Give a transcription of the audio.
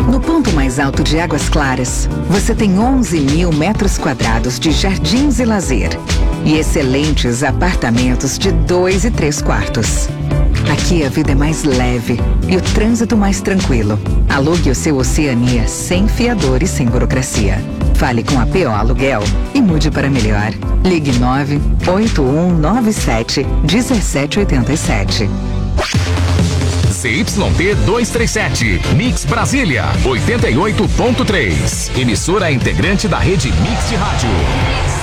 No ponto mais alto de Águas Claras, você tem 11 mil metros quadrados de jardins e lazer e excelentes apartamentos de 2 e 3 quartos. Aqui a vida é mais leve e o trânsito mais tranquilo. Alugue o seu Oceania sem fiador e sem burocracia. Fale com a PO Aluguel e mude para melhor. Ligue 98197-1787. ZYT 237, Mix Brasília, 88.3. Emissora integrante da rede Mix de Rádio.